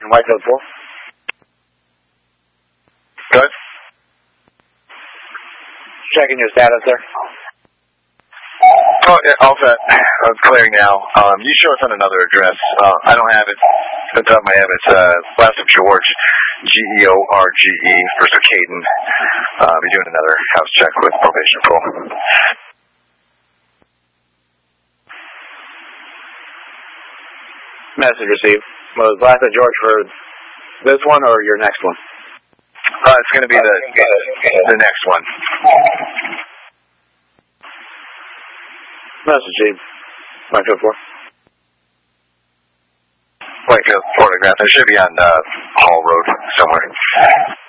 Whitefield 4. Good. Checking your status, sir. Oh, yeah, all set. I'm clearing now. You show us on another address. I don't have it. Off the top of my head, it's last of George, George, for Caden. Be doing another house check with probation patrol. Message received. Was last of George for this one or your next one? It's going to be the next one. Message received. Whitefield 4. Whitefield photograph. It should be on Hall Road somewhere.